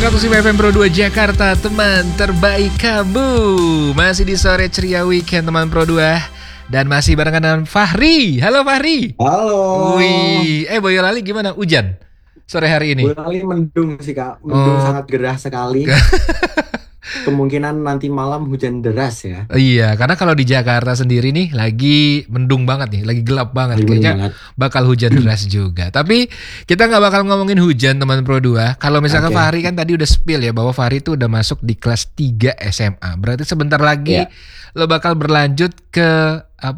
105 FM Pro 2 Jakarta, teman terbaik kamu. Masih di sore ceria weekend teman Pro 2. Dan masih barengan dengan Fahri. Halo Fahri. Halo. Wih, Boyolali gimana? Hujan sore hari ini? Boyolali mendung sih Kak, mendung sangat gerah sekali. Kemungkinan nanti malam hujan deras ya. Iya, karena kalau di Jakarta sendiri nih lagi mendung banget nih, lagi gelap banget. Kayaknya bakal hujan deras juga. Tapi kita nggak bakal ngomongin hujan teman Pro 2. Kalau misalkan Fahri kan tadi udah spill ya bahwa Fahri itu udah masuk di kelas 3 SMA. Berarti sebentar lagi lo bakal berlanjut ke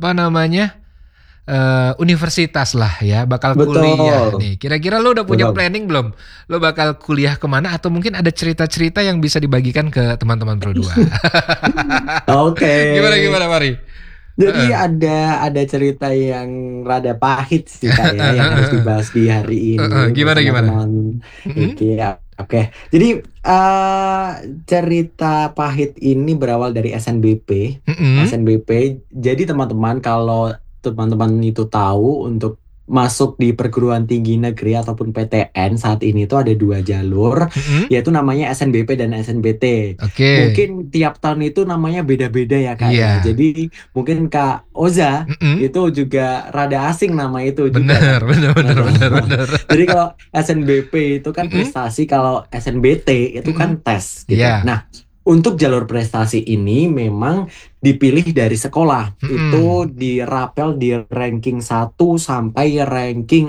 universitas lah ya, bakal kuliah nih. Kira-kira lo udah punya planning belum? Lo bakal kuliah kemana atau mungkin ada cerita-cerita yang bisa dibagikan ke teman-teman Pro 2? Gimana Mari? Jadi ada cerita yang rada pahit sih Kak ya, yang harus dibahas di hari ini. Gimana? Oke. Jadi cerita pahit ini berawal dari SNBP. SNBP. Jadi teman-teman, kalau teman-teman itu tahu, untuk masuk di perguruan tinggi negeri ataupun PTN saat ini itu ada 2 jalur, yaitu namanya SNBP dan SNBT. Mungkin tiap tahun itu namanya beda-beda ya Kak ya. Jadi mungkin Kak Oza itu juga rada asing nama itu juga. Bener. Jadi kalau SNBP itu kan prestasi, kalau SNBT itu kan tes gitu. Nah, untuk jalur prestasi ini memang dipilih dari sekolah. Itu dirapel di ranking 1 sampai ranking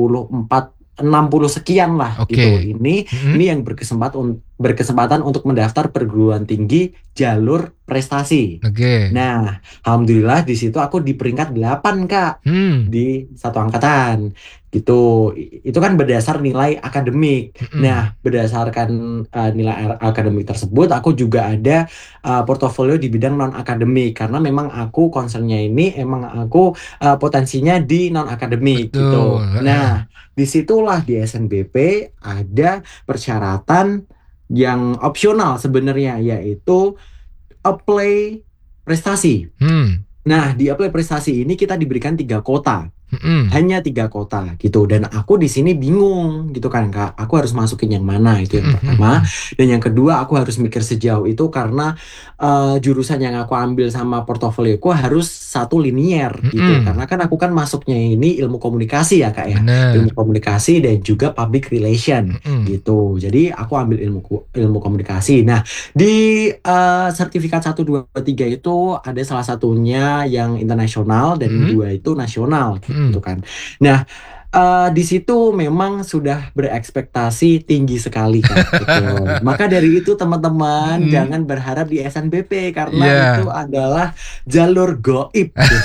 60 sekian lah gitu. Ini yang berkesempatan untuk mendaftar perguruan tinggi jalur prestasi. Nah, alhamdulillah di situ aku di peringkat 8 Kak. Di satu angkatan gitu. Itu kan berdasar nilai akademik. Nah, berdasarkan nilai akademik tersebut, aku juga ada portofolio di bidang non akademik, karena memang aku concernnya ini emang aku potensinya di non akademik gitu. Nah, disitulah di SNBP ada persyaratan yang opsional sebenarnya, yaitu apply prestasi. Nah, di apply prestasi ini kita diberikan 3 kota. Hanya 3 kota gitu, dan aku di sini bingung gitu kan Kak, aku harus masukin yang mana, itu yang pertama. Dan yang kedua, aku harus mikir sejauh itu karena jurusan yang aku ambil sama portofolioku harus satu linier gitu, karena kan aku kan masuknya ini ilmu komunikasi ya Kak ya. Ilmu komunikasi dan juga public relation gitu. Jadi aku ambil ilmu komunikasi. Nah, di sertifikat 1, 2, 3 itu ada salah satunya yang internasional dan 2 itu nasional gitu kan. Nah, di situ memang sudah berekspektasi tinggi sekali kan gitu. Maka dari itu teman-teman jangan berharap di SNBP, karena itu adalah jalur goib gitu.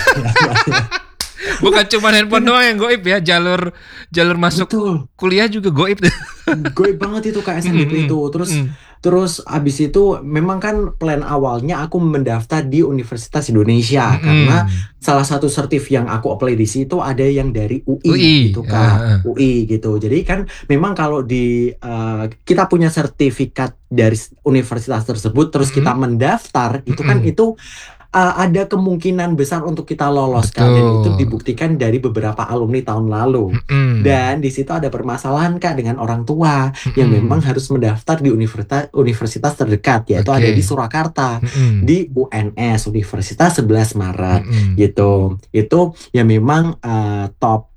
Bukan cuma handphone doang yang goib ya, jalur masuk kuliah juga goib. Goib banget itu Kak SNBP itu. Terus abis itu memang kan plan awalnya aku mendaftar di Universitas Indonesia, karena salah satu sertif yang aku apply di situ ada yang dari UI gitu Kak. UI gitu. Jadi kan memang kalau kita punya sertifikat dari universitas tersebut, terus kita mendaftar, itu kan itu ada kemungkinan besar untuk kita lolos kan, dan itu dibuktikan dari beberapa alumni tahun lalu. Dan di situ ada permasalahan Kak dengan orang tua yang memang harus mendaftar di universitas terdekat, yaitu ada di Surakarta, di UNS, Universitas 11 Maret gitu. Itu ya memang top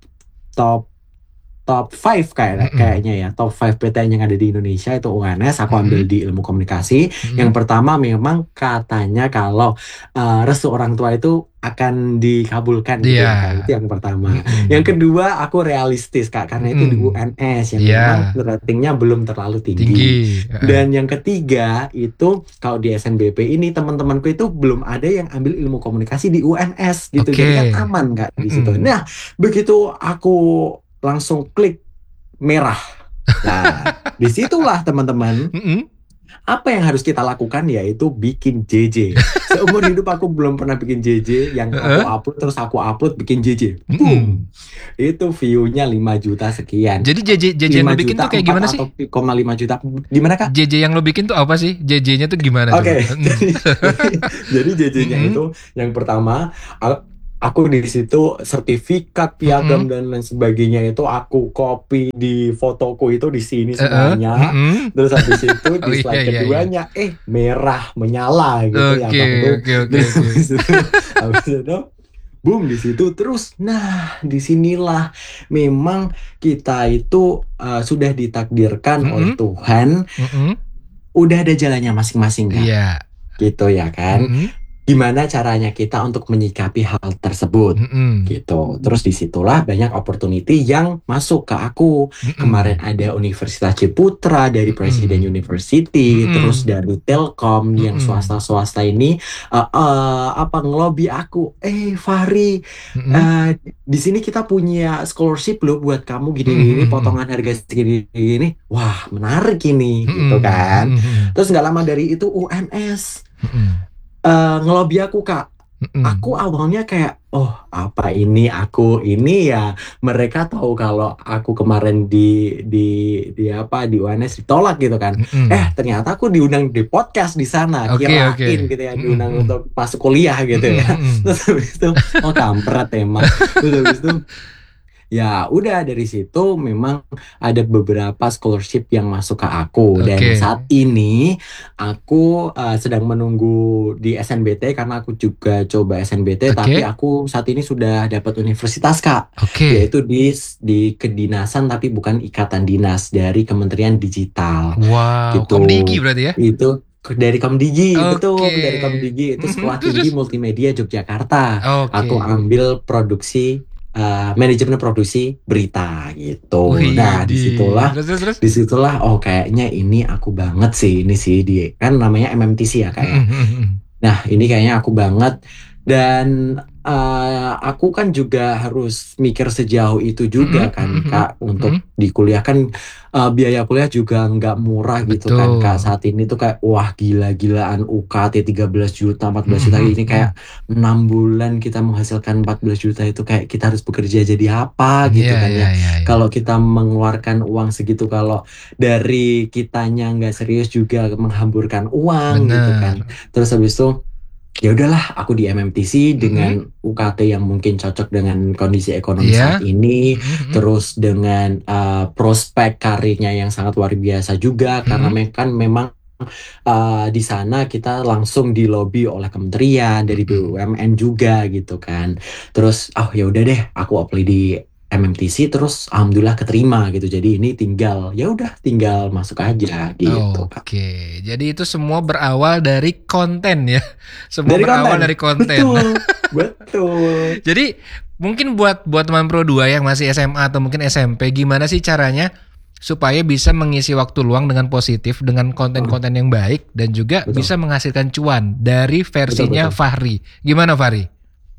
5 kayaknya ya, top 5 PTN yang ada di Indonesia itu UNS. Aku ambil di ilmu komunikasi. Yang pertama memang katanya kalau restu orang tua itu akan dikabulkan gitu ya, itu yang pertama. Yang kedua, aku realistis Kak, karena itu di UNS yang memang ratingnya belum terlalu tinggi. Dan yang ketiga itu, kalau di SNBP ini teman-temanku itu belum ada yang ambil ilmu komunikasi di UNS gitu. Jadi kan aman Kak di situ. Nah, begitu aku langsung klik merah. Nah, disitulah teman-teman, apa yang harus kita lakukan, yaitu bikin JJ. Seumur hidup aku belum pernah bikin JJ. Yang aku upload bikin JJ. Boom. Itu view-nya 5 juta sekian. Jadi JJ yang lo bikin tuh kayak gimana sih? 5 juta. Gimana Kak? JJ yang lo bikin tuh apa sih? JJ-nya tuh gimana? Jadi JJ-nya itu yang pertama, Aku di situ sertifikat, piagam dan lain sebagainya itu aku copy di fotoku itu di sini semuanya. Terus habis itu di slide keduanya merah menyala gitu ya Bang tuh. Oke. Habis itu boom di situ terus. Nah, disinilah memang kita itu sudah ditakdirkan oleh Tuhan. Udah ada jalannya masing-masing kan. Iya. Gitu ya kan. Gimana caranya kita untuk menyikapi hal tersebut gitu. Terus disitulah banyak opportunity yang masuk ke aku. Kemarin ada Universitas Ciputra dari Presiden University, terus dari Telkom yang swasta ini ngelobi aku, Fahri, di sini kita punya scholarship loh buat kamu gini-gini, potongan harga segini-gini. Wah, menarik ini gitu kan. Terus nggak lama dari itu UNS ngelobi aku Kak. Aku awalnya kayak apa ini aku ini ya, mereka tahu kalau aku kemarin di UNS ditolak gitu kan. Ternyata aku diundang di podcast di sana, kirain gitu ya diundang untuk masuk kuliah gitu ya. Terus habis itu kampret emang. Terus habis itu ya udah dari situ memang ada beberapa scholarship yang masuk ke aku. Dan saat ini aku sedang menunggu di SNBT karena aku juga coba SNBT, tapi aku saat ini sudah dapat universitas Kak, yaitu di kedinasan tapi bukan ikatan dinas, dari Kementerian Digital. Wow, gitu. Komdigi berarti ya? Itu dari Komdigi, betul, dari Komdigi itu Sekolah Tinggi Multimedia Yogyakarta. Aku ambil produksi manajemen produksi berita gitu. Nah, disitulah kayaknya ini aku banget sih, ini sih kan namanya MMTC ya kayak. Nah, ini kayaknya aku banget. Dan aku kan juga harus mikir sejauh itu juga kan Kak, untuk di kuliah kan biaya kuliah juga nggak murah gitu kan Kak. Saat ini tuh kayak wah gila-gilaan UKT 13 juta 14 juta ini kayak 6 bulan kita menghasilkan 14 juta itu kayak kita harus bekerja jadi apa gitu kan ya. Kalau kita mengeluarkan uang segitu, kalau dari kitanya nggak serius juga menghamburkan uang gitu kan. Terus habis itu ya udahlah, aku di MMTC dengan UKT yang mungkin cocok dengan kondisi ekonomi saat ini, terus dengan prospek karirnya yang sangat luar biasa juga, karena kan memang di sana kita langsung dilobi oleh kementerian, dari BUMN juga gitu kan. Terus ya udah deh, aku apply di MMTC, terus alhamdulillah keterima gitu. Jadi ini tinggal masuk aja gitu. Jadi itu semua berawal dari konten ya. Dari konten. Betul. Jadi mungkin buat teman Pro 2 yang masih SMA atau mungkin SMP, gimana sih caranya supaya bisa mengisi waktu luang dengan positif, dengan konten-konten yang baik, dan juga bisa menghasilkan cuan dari versinya Fahri. Gimana Fahri?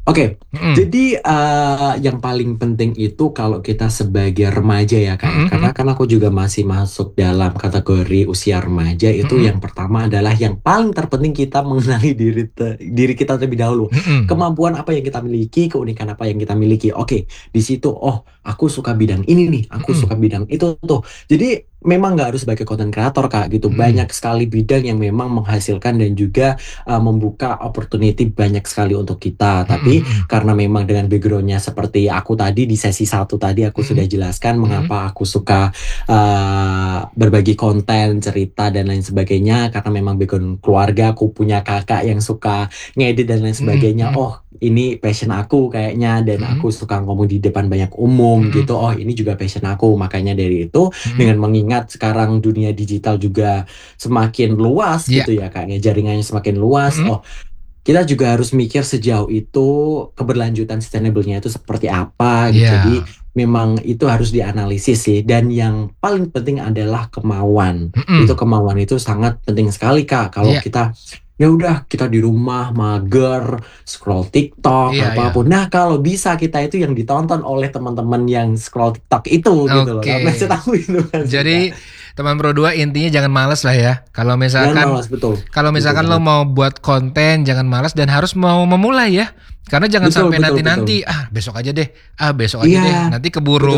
Jadi yang paling penting itu kalau kita sebagai remaja ya Kak, karena kan aku juga masih masuk dalam kategori usia remaja, itu yang pertama adalah yang paling terpenting kita mengenali diri kita terlebih dahulu. Kemampuan apa yang kita miliki, keunikan apa yang kita miliki. Di situ aku suka bidang ini nih, aku suka bidang itu tuh. Jadi memang nggak harus sebagai content creator Kak gitu. Banyak sekali bidang yang memang menghasilkan dan juga membuka opportunity banyak sekali untuk kita. Tapi karena memang dengan backgroundnya seperti aku tadi di sesi 1 tadi aku sudah jelaskan mengapa aku suka berbagi konten, cerita dan lain sebagainya, karena memang background keluarga aku punya kakak yang suka ngedit dan lain sebagainya. Ini passion aku kayaknya, dan aku suka ngomong di depan banyak umum gitu. Ini juga passion aku. Makanya dari itu dengan mengingat sekarang dunia digital juga semakin luas gitu ya kayaknya, jaringannya semakin luas. Kita juga harus mikir sejauh itu, keberlanjutan sustainable-nya itu seperti apa gitu. Jadi memang itu harus dianalisis sih. Dan yang paling penting adalah kemauan. Kemauan itu sangat penting sekali Kak. Kalau kita ya udah kita di rumah mager scroll TikTok apapun. Nah, kalau bisa kita itu yang ditonton oleh teman-teman yang scroll TikTok itu gitu loh. Maksud aku itu kan. Jadi teman Pro 2 intinya jangan malas lah ya. Kalau misalkan lo mau buat konten jangan malas, dan harus mau memulai ya. Karena jangan sampai nanti besok aja deh. Besok aja deh. Nanti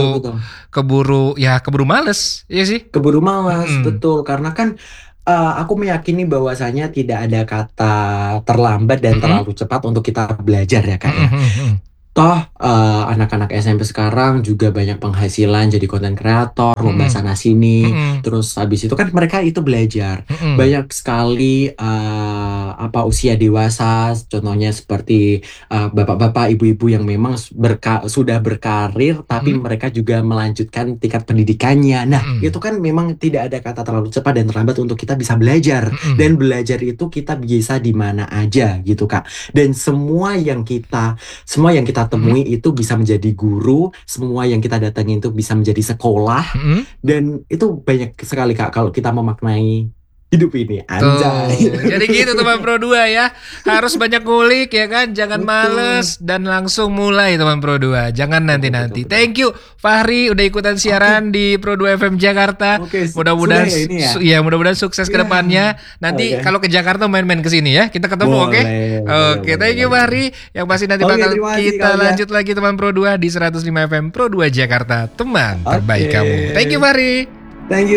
keburu males. Iya sih? Keburu malas, betul. Karena kan aku meyakini bahwasanya tidak ada kata terlambat dan terlalu cepat untuk kita belajar ya Kak ya. Toh anak-anak SMP sekarang juga banyak penghasilan jadi konten kreator, lomba sana sini. Terus habis itu kan mereka itu belajar. Banyak sekali usia dewasa, contohnya seperti bapak-bapak, ibu-ibu yang memang sudah berkarir tapi mereka juga melanjutkan tingkat pendidikannya. Nah, itu kan memang tidak ada kata terlalu cepat dan terlambat untuk kita bisa belajar. Dan belajar itu kita bisa di mana aja gitu, Kak. Dan semua yang kita temui itu bisa menjadi guru, semua yang kita datangin itu bisa menjadi sekolah, dan itu banyak sekali, Kak, kalau kita memaknai hidup ini. Anjay. Jadi gitu teman Pro 2 ya. Harus banyak ngulik ya kan. Jangan males dan langsung mulai teman Pro 2. Jangan nanti-nanti. Thank you Fahri udah ikutan siaran di Pro 2 FM Jakarta. Mudah-mudahan mudah-mudahan sukses ke depannya. Nanti kalau ke Jakarta main-main ke sini ya. Kita ketemu, oke? Oke, thank you Fahri. Yang pasti nanti bakal kita lanjut lagi teman Pro 2 di 105 FM Pro 2 Jakarta. Teman terbaik kamu. Thank you Fahri. Thank you.